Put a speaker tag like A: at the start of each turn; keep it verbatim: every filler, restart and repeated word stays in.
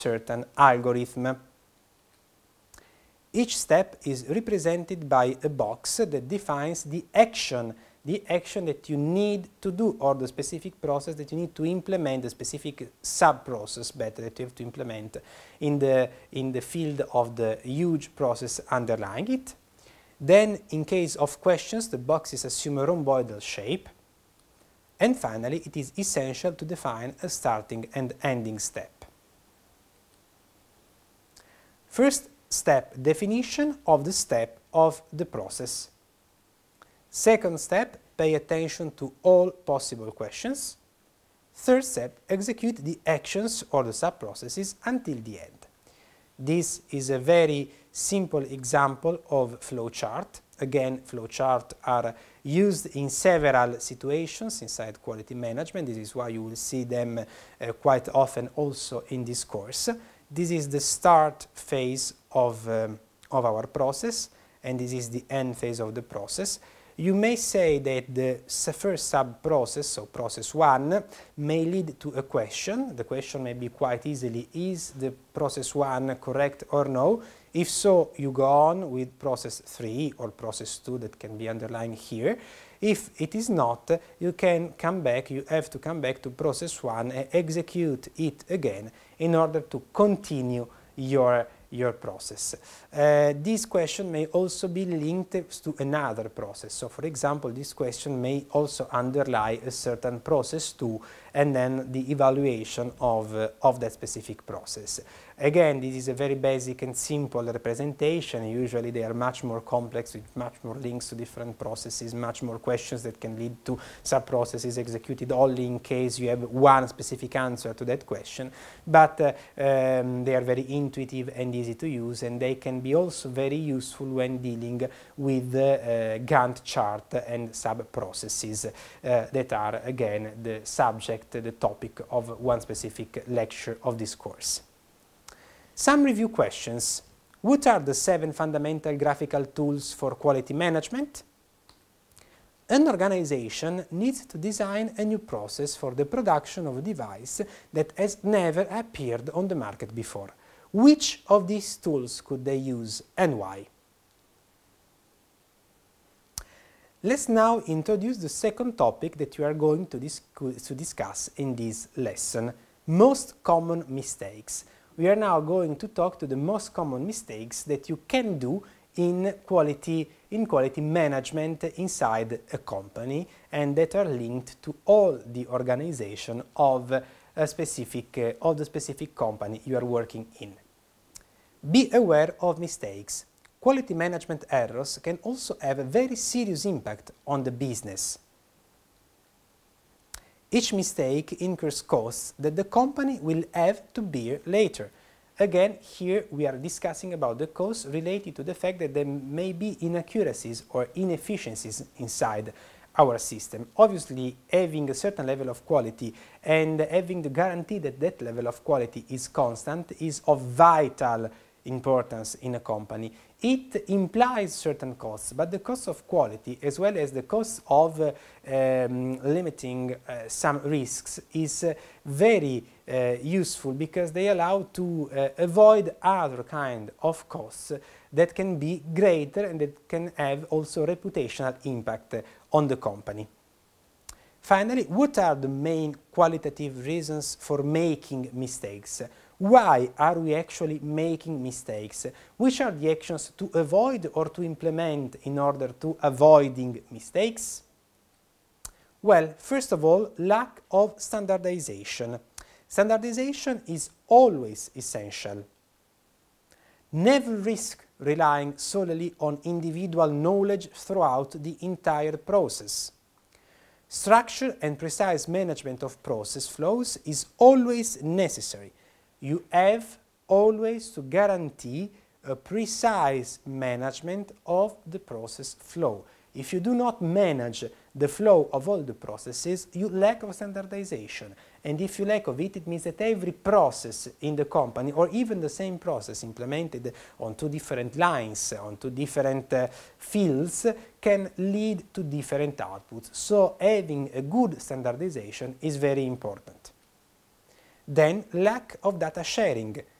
A: certain algorithm. Each step is represented by a box that defines the action, the action that you need to do, or the specific process that you need to implement, the specific sub-process better that you have to implement in the, in the field of the huge process underlying it. Then, in case of questions, the boxes assume a rhomboidal shape. And finally, it is essential to define a starting and ending step. First step, definition of the step of the process. Second step, pay attention to all possible questions. Third step, execute the actions or the sub-processes until the end. This is a very simple example of flowchart. Again, flowcharts are used in several situations inside quality management. This is why you will see them uh, quite often also in this course. This is the start phase of, um, of our process, and this is the end phase of the process. You may say that the first sub-process, so process one, may lead to a question. The question may be quite easily, is the process one correct or no? If so, you go on with process three or process two that can be underlined here. If it is not, you can come back, you have to come back to process one and execute it again in order to continue your your process. Uh, this question may also be linked to another process. So, for example, this question may also underlie a certain process too, and then the evaluation of, uh, of that specific process. Again, this is a very basic and simple representation. Usually they are much more complex with much more links to different processes, much more questions that can lead to sub-processes executed only in case you have one specific answer to that question. But uh, um, they are very intuitive and easy to use, and they can be also very useful when dealing with uh, uh, Gantt chart and sub-processes uh, that are, again, the subject, the topic of one specific lecture of this course. Some review questions. What are the seven fundamental graphical tools for quality management? An organization needs to design a new process for the production of a device that has never appeared on the market before. Which of these tools could they use and why? Let's now introduce the second topic that we are going to, dis to discuss in this lesson, most common mistakes. We are now going to talk to the most common mistakes that you can do in quality, in quality management inside a company, and that are linked to all the organization of a specific, uh, of the specific company you are working in. Be aware of mistakes. Quality management errors can also have a very serious impact on the business. Each mistake incurs costs that the company will have to bear later. Again, here we are discussing about the costs related to the fact that there may be inaccuracies or inefficiencies inside our system. Obviously, having a certain level of quality and having the guarantee that that level of quality is constant is of vital importance in a company. It implies certain costs, but the cost of quality as well as the cost of uh, um, limiting uh, some risks is uh, very uh, useful, because they allow to uh, avoid other kind of costs that can be greater and that can have also reputational impact on the company. Finally, what are the main qualitative reasons for making mistakes? Why are we actually making mistakes? Which are the actions to avoid or to implement in order to avoiding mistakes? Well, first of all, lack of standardization. Standardization is always essential. Never risk relying solely on individual knowledge throughout the entire process. Structure and precise management of process flows is always necessary. You have always to guarantee a precise management of the process flow. If you do not manage the flow of all the processes, you lack of standardization. And if you lack of it, it means that every process in the company, or even the same process implemented on two different lines, on two different uh, fields, can lead to different outputs. So having a good standardization is very important. Then lack of data sharing.